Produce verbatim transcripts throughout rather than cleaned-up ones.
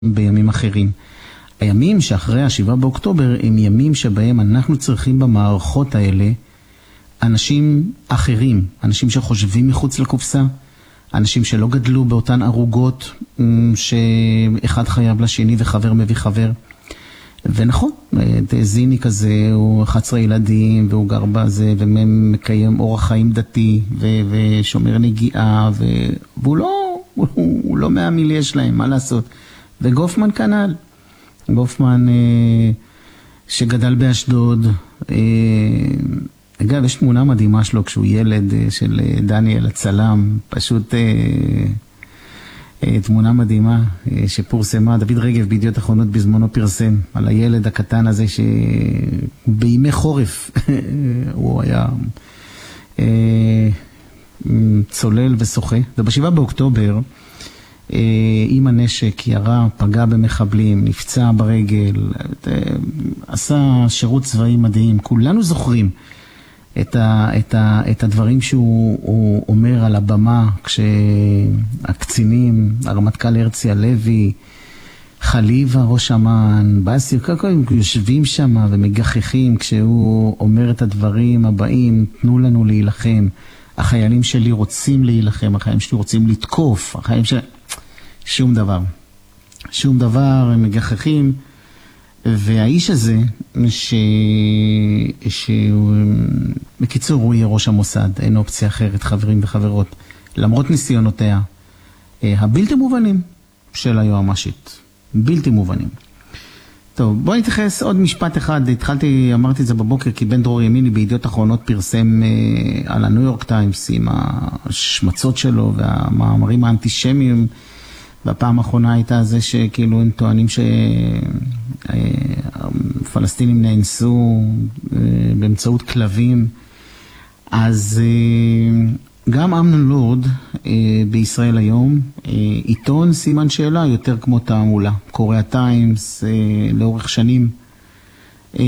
בימים אחרים. הימים שאחרי השבעה באוקטובר הם ימים שבהם אנחנו צריכים במערכות האלה אנשים אחרים, אנשים שחושבים מחוץ לקופסה, אנשים שלא גדלו באותן ערוגות שאחד חייב לשני וחבר מביא חבר. ונכון, זיני כזה, הוא אחד עשר ילדים והוא גר בזה ומקיים אורח חיים דתי ו- ושומר נגיעה ו- והוא לא, הוא, הוא לא מהמיליה שלהם, מה לעשות? וגופמן כנ"ל, גופמן אה, שגדל באשדוד, אה, אגב, יש תמונה מדהימה שלו כשהוא ילד אה, של אה, דניאל הצלם, פשוט אה, אה, תמונה מדהימה אה, שפורסמה, דוד רגב בידיעות אחרונות בזמנו פרסם, על הילד הקטן הזה שבימי חורף הוא היה אה, צולל ושוחה, ובשבעה באוקטובר, עם הנשק, ירה, פגע במחבלים, נפצע ברגל, עשה שירות צבאי מדהים. כולנו זוכרים את, ה, את, ה, את הדברים שהוא אומר על הבמה, כשהקצינים, הרמטכ"ל הרצי הלוי, חליבה, ראש אמ"ן, באסי, יושבים שם ומגחכים כשהוא אומר את הדברים הבאים, תנו לנו להילחם. החיילים שלי רוצים להילחם, החיילים שלי רוצים לתקוף, החיילים שלי... שום דבר. שום דבר, הם מגחכים. והאיש הזה, ש... שהוא... בקיצור, הוא יהיה ראש המוסד, אין אופציה אחרת, חברים וחברות. למרות ניסיונותיה, הבלתי מובנים של היועמ"שית. בלתי מובנים. טוב, בואו נתייחס עוד משפט אחד. התחלתי, אמרתי את זה בבוקר, כי בן דרור ימיני בידיעות אחרונות פרסם אה, על הניו יורק טיימס עם השמצות שלו והמאמרים האנטישמיים. והפעם האחרונה הייתה זה שכאילו הם טוענים שפלסטינים נאנסו אה, באמצעות כלבים. אז אה, גם אמנון לורד אה, בישראל היום, אה, עיתון סימן שאלה יותר כמו תעמולה. קוריאה טיימס אה, לאורך שנים אה,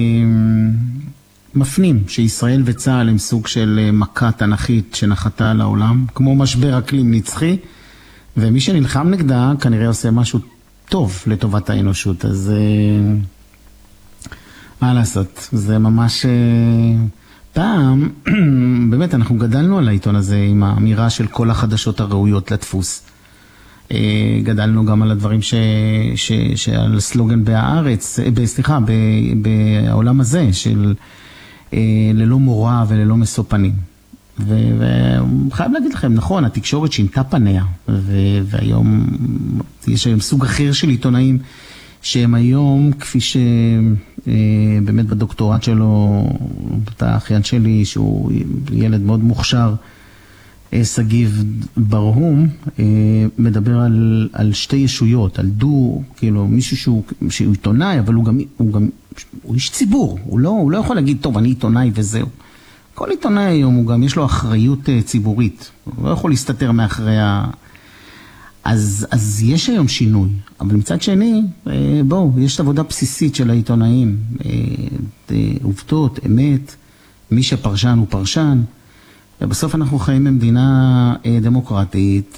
מפנים שישראל וצה"ל הם סוג של אה, מכה תנכית שנחתה על העולם, כמו משבר אקלים נצחי, ומי שנלחם נגדה כנראה עושה משהו טוב לטובת האנושות. אז אה, מה לעשות? זה ממש... אה, פעם, באמת, אנחנו גדלנו על העיתון הזה עם האמירה של כל החדשות הראויות לדפוס. גדלנו גם על הדברים ש... ש... שעל סלוגן בהארץ, סליחה, בעולם הזה, של ללא מורא וללא משוא פנים. וחייב להגיד לכם, נכון, התקשורת שינתה פניה, והיום יש היום סוג אחר של עיתונאים, שהם היום, כפי שבאמת בדוקטורט שלו, האחיין שלי, שהוא ילד מאוד מוכשר, סגיב ברהום, מדבר על, על שתי ישויות, על דו, כאילו מישהו שהוא, שהוא עיתונאי, אבל הוא גם, הוא גם, הוא איש ציבור, הוא לא, הוא לא יכול להגיד, טוב, אני עיתונאי וזהו. כל עיתונאי היום, הוא גם יש לו אחריות ציבורית, הוא לא יכול להסתתר מאחרי ה... אז, אז יש היום שינוי, אבל מצד שני, בואו, יש עבודה בסיסית של העיתונאים, עובדות, אמת, מי שפרשן הוא פרשן, ובסוף אנחנו חיים במדינה דמוקרטית,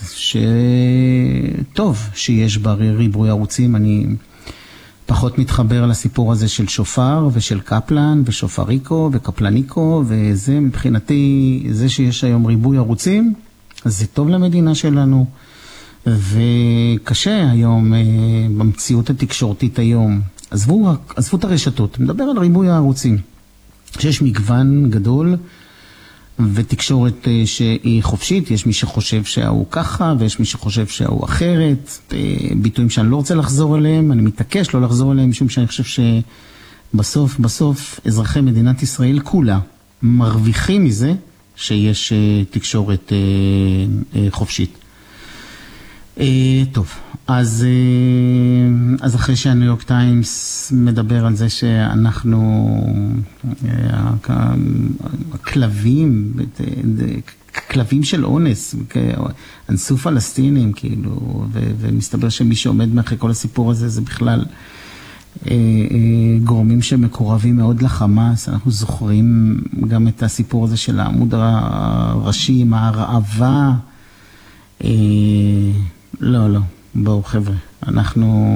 שטוב שיש בה ריבוי ערוצים. אני פחות מתחבר לסיפור הזה של שופר ושל קפלן ושופריקו וקפלניקו, וזה מבחינתי, זה שיש היום ריבוי ערוצים, אז זה טוב למדינה שלנו. וקשה היום במציאות התקשורתית היום, עזבו, עזבו את הרשתות, מדבר על ריבוי הערוצים, שיש מגוון גדול ותקשורת שהיא חופשית, יש מי שחושב שהוא ככה ויש מי שחושב שהוא אחרת, ביטויים שאני לא רוצה לחזור אליהם, אני מתעקש לא לחזור אליהם, משום שאני חושב שבסוף, בסוף אזרחי מדינת ישראל כולה מרוויחים מזה שיש תקשורת חופשית. טוב, אז, אז אחרי שהניו יורק טיימס מדבר על זה שאנחנו, הכלבים, כלבים של אונס, אנסו פלסטינים, כאילו, ומסתבר שמי שעומד מאחרי כל הסיפור הזה זה בכלל גורמים שמקורבים מאוד לחמאס. אנחנו זוכרים גם את הסיפור הזה של העמוד הראשי עם הרעבה. לא, לא, בואו חבר'ה. אנחנו